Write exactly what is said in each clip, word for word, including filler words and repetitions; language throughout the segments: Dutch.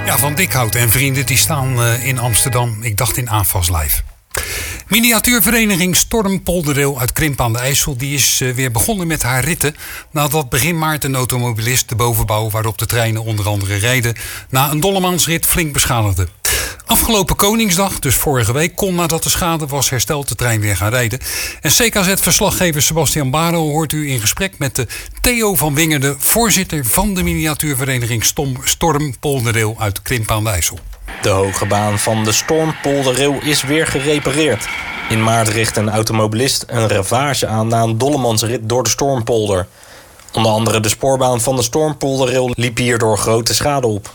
Ja, Van Dikhout en vrienden die staan uh, in Amsterdam. Ik dacht in aanvalslijf. Miniatuurvereniging Storm Polderrail uit Krimpen aan de IJssel die is uh, weer begonnen met haar ritten nadat begin maart een automobilist de bovenbouw waarop de treinen onder andere rijden na een dollemansrit flink beschadigde. Afgelopen Koningsdag, dus vorige week, kon nadat de schade was hersteld de trein weer gaan rijden. En C K Z-verslaggever Sebastian Baro hoort u in gesprek met de Theo van Wingerden, voorzitter van de miniatuurvereniging Storm Polderrail uit Krimpen aan de IJssel. De hoge baan van de Storm Polderrail is weer gerepareerd. In maart richtte een automobilist een ravage aan na een dollemansrit door de Stormpolder. Onder andere de spoorbaan van de Storm Polderrail liep hierdoor grote schade op.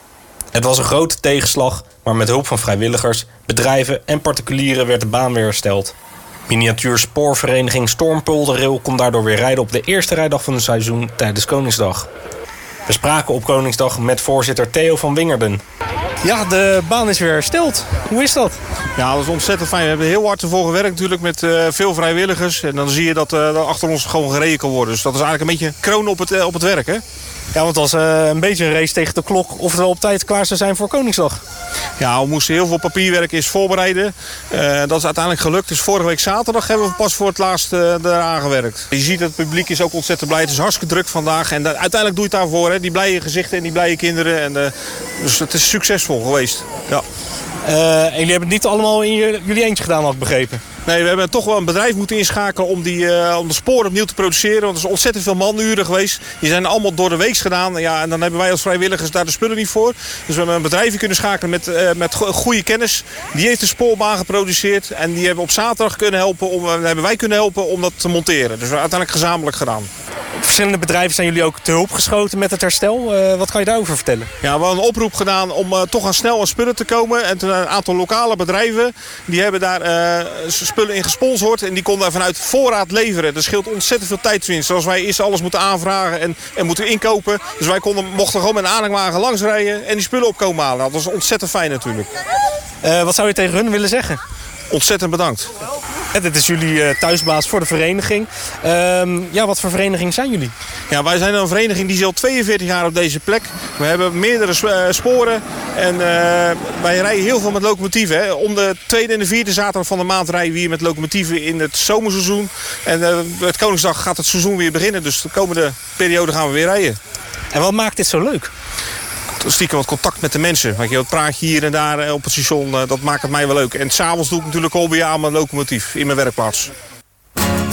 Het was een grote tegenslag, maar met hulp van vrijwilligers, bedrijven en particulieren werd de baan weer hersteld. Miniatuurspoorvereniging Storm Polderrail kon daardoor weer rijden op de eerste rijdag van het seizoen tijdens Koningsdag. We spraken op Koningsdag met voorzitter Theo van Wingerden. Ja, de baan is weer hersteld. Hoe is dat? Ja, dat is ontzettend fijn. We hebben heel hard ervoor gewerkt natuurlijk met uh, veel vrijwilligers. En dan zie je dat uh, achter ons gewoon gereden kan worden. Dus dat is eigenlijk een beetje kroon op het, uh, op het werk, hè? Ja, want het was uh, een beetje een race tegen de klok of we op tijd klaar zou zijn voor Koningsdag. Ja, we moesten heel veel papierwerk eerst voorbereiden. Uh, dat is uiteindelijk gelukt. Dus vorige week zaterdag hebben we pas voor het laatst uh, eraan gewerkt. Je ziet dat het publiek is ook ontzettend blij. Het is hartstikke druk vandaag. En uh, uiteindelijk doe je het daarvoor, hè? Die blije gezichten en die blije kinderen. En, uh, dus het is succesvol geweest. Ja. Uh, en jullie hebben het niet allemaal in jullie eentje gedaan, had ik begrepen. Nee, we hebben toch wel een bedrijf moeten inschakelen om, die, uh, om de sporen opnieuw te produceren. Want er is ontzettend veel manuren geweest. Die zijn allemaal door de week gedaan. Ja, en dan hebben wij als vrijwilligers daar de spullen niet voor. Dus we hebben een bedrijfje kunnen schakelen met, uh, met go- goede kennis. Die heeft de spoorbaan geproduceerd. En die hebben op zaterdag kunnen helpen om, uh, hebben wij kunnen helpen om dat te monteren. Dus we hebben uiteindelijk gezamenlijk gedaan. Verschillende bedrijven zijn jullie ook te hulp geschoten met het herstel. Uh, wat kan je daarover vertellen? Ja, we hebben een oproep gedaan om uh, toch aan snel aan spullen te komen. En een aantal lokale bedrijven die hebben daar uh, spullen in gesponsord. En die konden daar vanuit voorraad leveren. Dat scheelt ontzettend veel tijdwinst. Zoals wij eerst alles moeten aanvragen en, en moeten inkopen. Dus wij konden, mochten gewoon met een aanhangwagen langsrijden en die spullen opkomen halen. Dat was ontzettend fijn natuurlijk. Uh, wat zou je tegen hun willen zeggen? Ontzettend bedankt. En dit is jullie uh, thuisbaas voor de vereniging. Uh, ja, wat voor vereniging zijn jullie? Ja, wij zijn een vereniging die is al tweeënveertig jaar op deze plek. We hebben meerdere uh, sporen en uh, wij rijden heel veel met locomotieven. Hè. Om de tweede en de vierde zaterdag van de maand rijden we hier met locomotieven in het zomerseizoen. En uh, het Koningsdag gaat het seizoen weer beginnen, dus de komende periode gaan we weer rijden. En wat maakt dit zo leuk? Stiekem wat contact met de mensen. Weet je, wat praatje hier en daar op het station, dat maakt het mij wel leuk. En s'avonds doe ik natuurlijk hobby aan mijn locomotief in mijn werkplaats.